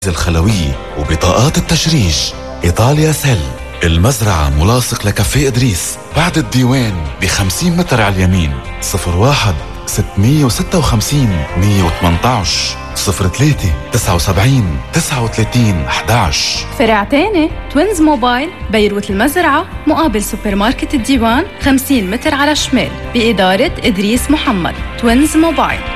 الخلوية وبطاقات التشريج. إيطاليا سيل. المزرعة ملاصق لكافيه إدريس بعد الديوان ب50 متر على اليمين. 01 656 118 03 79 39 11. فرع تاني توينز موبايل بيروت المزرعة مقابل سوبر ماركت الديوان 50 متر على الشمال بإدارة إدريس محمد. توينز موبايل.